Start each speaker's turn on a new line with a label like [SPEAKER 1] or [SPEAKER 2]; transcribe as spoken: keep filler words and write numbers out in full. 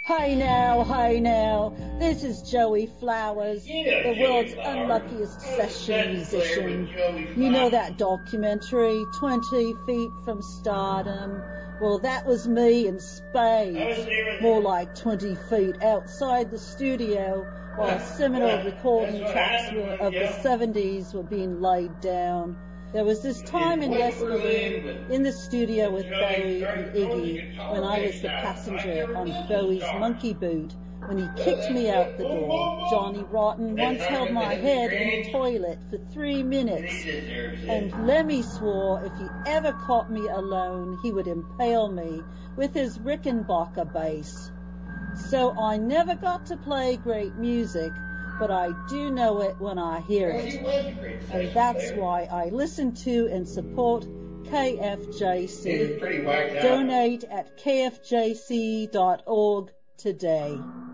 [SPEAKER 1] Hey now, hey now, this is Joey Flowers,
[SPEAKER 2] Yeah,
[SPEAKER 1] the
[SPEAKER 2] Joey
[SPEAKER 1] world's
[SPEAKER 2] Flowers.
[SPEAKER 1] unluckiest
[SPEAKER 2] Oh,
[SPEAKER 1] session
[SPEAKER 2] set player
[SPEAKER 1] musician.
[SPEAKER 2] with Joey
[SPEAKER 1] You know
[SPEAKER 2] Flowers.
[SPEAKER 1] that documentary, twenty feet from Stardom? Well, that was me in
[SPEAKER 2] I was
[SPEAKER 1] spades,
[SPEAKER 2] there.
[SPEAKER 1] more like twenty feet outside the studio while
[SPEAKER 2] Yeah,
[SPEAKER 1] seminal
[SPEAKER 2] yeah,
[SPEAKER 1] recording
[SPEAKER 2] that's what
[SPEAKER 1] tracks
[SPEAKER 2] happened,
[SPEAKER 1] were, of
[SPEAKER 2] yeah.
[SPEAKER 1] the seventies were being laid down. There was this time in West Berlin in the studio with Bowie and Iggy when I was the passenger on Bowie's Monkey Boot when he kicked me out the door. Johnny Rotten once held my head in the toilet for three minutes, and Lemmy swore if he ever caught me alone he would impale me with his Rickenbacker bass. So I never got to play great music, but I do know it when I hear
[SPEAKER 2] Well, he
[SPEAKER 1] it.
[SPEAKER 2] was a great
[SPEAKER 1] And
[SPEAKER 2] session
[SPEAKER 1] that's
[SPEAKER 2] player.
[SPEAKER 1] why I listen to and support K F J
[SPEAKER 2] He was
[SPEAKER 1] C.
[SPEAKER 2] pretty whacked out.
[SPEAKER 1] Donate at k f j c dot org today.